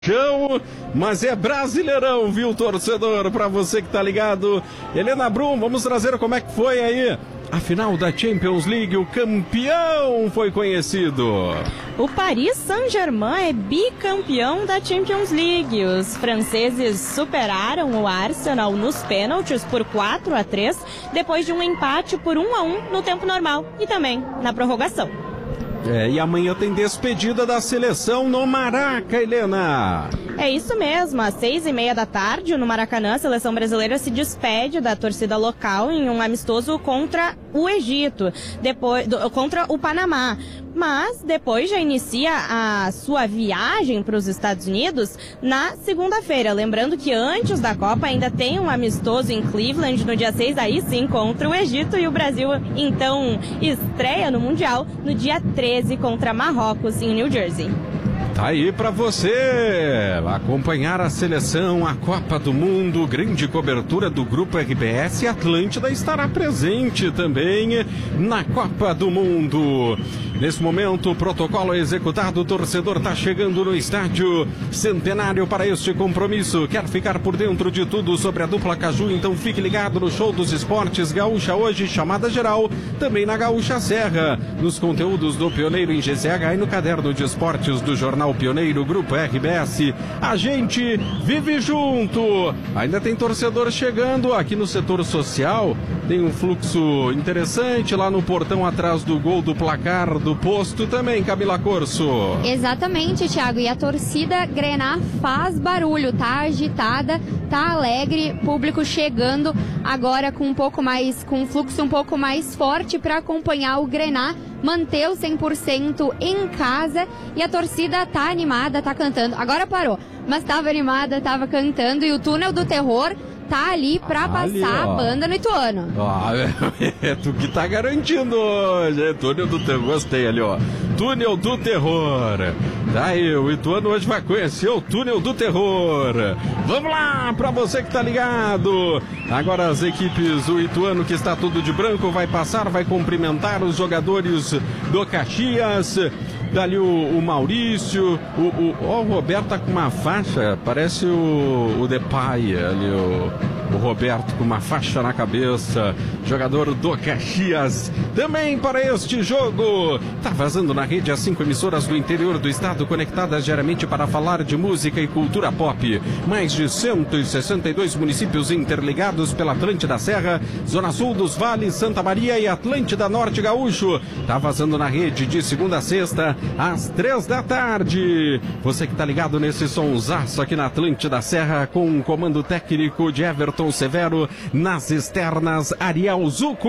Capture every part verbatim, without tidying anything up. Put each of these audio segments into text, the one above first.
Chão, mas é Brasileirão, viu, torcedor? Pra você que tá ligado, Helena Brum, vamos trazer como é que foi aí a final da Champions League. O campeão foi conhecido. O Paris Saint-Germain é bicampeão da Champions League. Os franceses superaram o Arsenal nos pênaltis por quatro a três, depois de um empate por um a um no tempo normal e também na prorrogação. É, e amanhã tem despedida da seleção no Maraca, Helena. É isso mesmo, às seis e meia da tarde, no Maracanã, a seleção brasileira se despede da torcida local em um amistoso contra o Egito, depois, do, contra o Panamá. Mas depois já inicia a sua viagem para os Estados Unidos na segunda-feira. Lembrando que antes da Copa ainda tem um amistoso em Cleveland no dia seis, aí sim, contra o Egito. E o Brasil, então, estreia no Mundial no dia treze contra Marrocos, em New Jersey. Tá aí pra você acompanhar a seleção, a Copa do Mundo, grande cobertura do Grupo R B S. Atlântida estará presente também na Copa do Mundo. Nesse momento, o protocolo é executado, o torcedor está chegando no estádio Centenário para este compromisso. Quer ficar por dentro de tudo sobre a dupla Caju? Então fique ligado no Show dos Esportes Gaúcha hoje, chamada geral, também na Gaúcha Serra, nos conteúdos do Pioneiro em G C H e no caderno de esportes do Jornal Pioneiro, Grupo R B S. A gente vive junto. Ainda tem torcedor chegando aqui no setor social. Tem um fluxo interessante lá no portão atrás do gol do placar do posto também, Camila Corso. Exatamente, Thiago. E a torcida Grená faz barulho, tá agitada, tá alegre, público chegando agora com um pouco mais, com um fluxo um pouco mais forte para acompanhar o Grená. Manteu cem por cento em casa e a torcida tá animada, tá cantando. Agora parou, mas tava animada, tava cantando e o Túnel do Terror tá ali pra ali, passar ó. A banda no Ituano. Ah, é tu que tá garantindo hoje, é Túnel do Terror, gostei ali, ó. Túnel do Terror. Tá aí, o Ituano hoje vai conhecer o Túnel do Terror. Vamos lá, pra você que tá ligado. Agora as equipes, o Ituano que está tudo de branco, vai passar, vai cumprimentar os jogadores do Caxias. Dali o, o Maurício, o, o, ó, o Roberto tá com uma faixa, parece o, o Depay ali, o, o Roberto com uma faixa na cabeça, jogador do Caxias. Também para este jogo, tá vazando na rede as cinco emissoras do interior do estado, conectadas diariamente para falar de música e cultura pop. Mais de cento e sessenta e dois municípios interligados pela Atlântida Serra, Zona Sul dos Vales, Santa Maria e Atlântida Norte Gaúcho. Tá vazando na rede de segunda a sexta, às três da tarde. Você que tá ligado nesse sonsaço aqui na Atlântida Serra, com o comando técnico de Everton Severo, nas externas Ariel Zuco.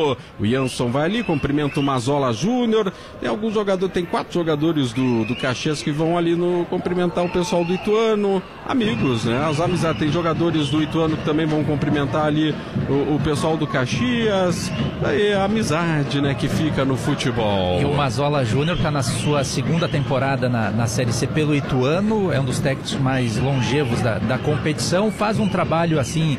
O Jansson vai ali, cumprimenta o Mazola Júnior. Tem alguns jogadores, tem quatro jogadores do, do Caxias que vão ali no cumprimentar o pessoal do Ituano. Amigos, né? As amizades, tem jogadores do Ituano que também vão cumprimentar ali o, o pessoal do Caxias. Daí a amizade, né, que fica no futebol. E o Mazola Júnior tá na sua segunda temporada na, na Série C pelo Ituano, é um dos técnicos mais longevos da, da competição, faz um trabalho assim,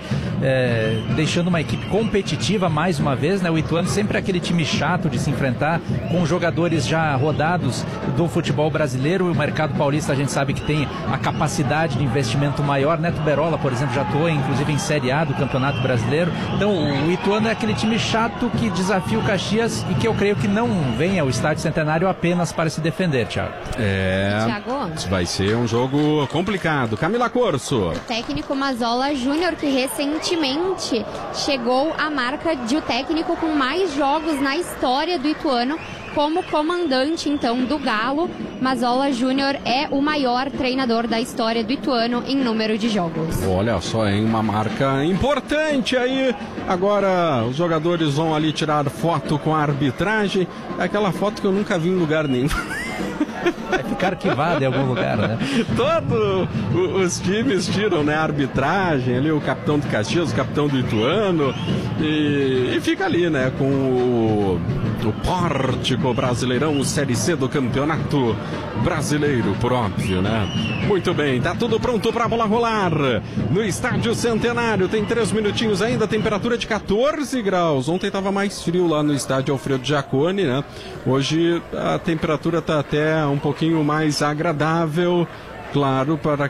é, deixando uma equipe competitiva mais uma vez, né? O Ituano sempre é aquele time chato de se enfrentar, com jogadores já rodados do futebol brasileiro. O mercado paulista a gente sabe que tem a capacidade de investimento maior. Neto Berola, por exemplo, já atuou inclusive em Série A do Campeonato Brasileiro. Então o Ituano é aquele time chato que desafia o Caxias e que eu creio que não vem ao Estádio Centenário apenas para se defender, Thiago. É, Thiago, vai ser um jogo complicado. Camila Corso. O técnico Mazola Júnior, que recentemente chegou à marca de o técnico com mais jogos na história do Ituano, como comandante, então, do Galo. Mazola Júnior é o maior treinador da história do Ituano em número de jogos. Olha só, hein? Uma marca importante aí. Agora os jogadores vão ali tirar foto com a arbitragem. Aquela foto que eu nunca vi em lugar nenhum. Vai ficar arquivado em algum lugar, né? Todos os times tiram, né? A arbitragem, ali o capitão do Caxias, o capitão do Ituano. E, e fica ali, né? Com o, o pórtico brasileirão, Série C do Campeonato Brasileiro, por óbvio, né? Muito bem, tá tudo pronto pra bola rolar. No Estádio Centenário, tem três minutinhos ainda, temperatura de quatorze graus. Ontem tava mais frio lá no estádio Alfredo Jaconi, né? Hoje a temperatura tá até um pouquinho mais agradável. claro, para